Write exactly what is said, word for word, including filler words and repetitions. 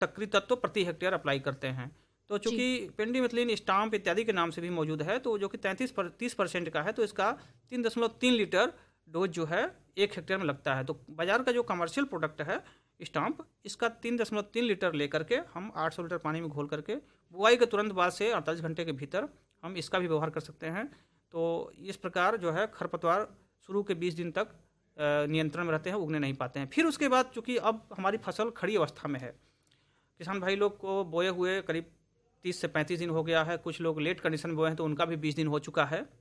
सक्रिय तत्व प्रति हेक्टेयर अप्लाई करते हैं। तो जी। चूँकि पेंडिमिथिलिन, स्टाम्प इत्यादि के नाम से भी मौजूद है, तो जो कि तैंतीस पर तीस परसेंट का है, तो इसका तीन दशमलव तीन लीटर डोज जो है एक हेक्टेयर में लगता है। तो बाजार का जो कमर्शियल प्रोडक्ट है स्टाम्प, इसका तीन दशमलव तीन लीटर लेकर के हम आठ सौ लीटर पानी में घोल करके बुआई के तुरंत बाद से अड़तालीस घंटे के भीतर हम इसका भी व्यवहार कर सकते हैं। तो इस प्रकार जो है खरपतवार शुरू के बीस दिन तक अ, नियंत्रण में रहते हैं, उगने नहीं पाते हैं। फिर उसके बाद चूँकि अब हमारी फसल खड़ी अवस्था में है, किसान भाई लोग को बोए हुए करीब तीस से पैंतीस दिन हो गया है, कुछ लोग लेट कंडीशन में बोए हैं तो उनका भी बीस दिन हो चुका है।